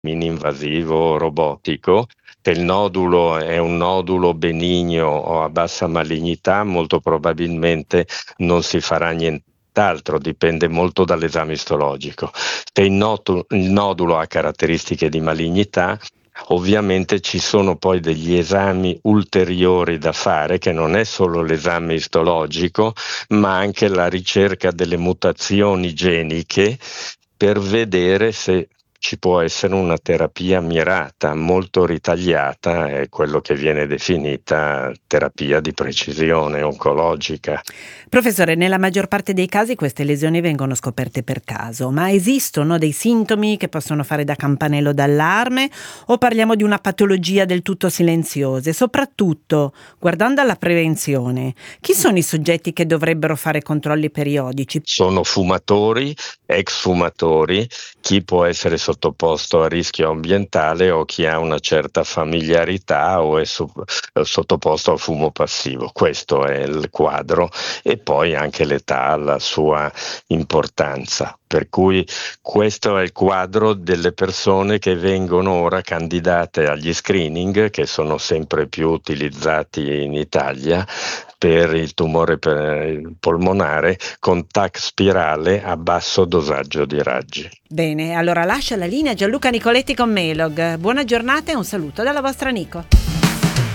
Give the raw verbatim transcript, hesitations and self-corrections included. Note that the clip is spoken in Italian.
mini-invasivo robotico. Se il nodulo è un nodulo benigno o a bassa malignità, molto probabilmente non si farà nient'altro, dipende molto dall'esame istologico. Se il, notu- il nodulo ha caratteristiche di malignità, ovviamente ci sono poi degli esami ulteriori da fare, che non è solo l'esame istologico, ma anche la ricerca delle mutazioni geniche per vedere se ci può essere una terapia mirata, molto ritagliata, è quello che viene definita terapia di precisione oncologica. Professore, nella maggior parte dei casi queste lesioni vengono scoperte per caso, ma esistono dei sintomi che possono fare da campanello d'allarme o parliamo di una patologia del tutto silenziosa? E soprattutto, guardando alla prevenzione, chi sono i soggetti che dovrebbero fare controlli periodici? Sono fumatori, ex fumatori, chi può essere sottoposto a rischio ambientale o chi ha una certa familiarità o è su- sottoposto al fumo passivo. Questo è il quadro, e poi anche l'età ha la sua importanza. Per cui questo è il quadro delle persone che vengono ora candidate agli screening, che sono sempre più utilizzati in Italia per il tumore polmonare, con tac spirale a basso dosaggio di raggi. Bene, allora lascia la linea Gianluca Nicoletti con Melog. Buona giornata e un saluto dalla vostra Nico.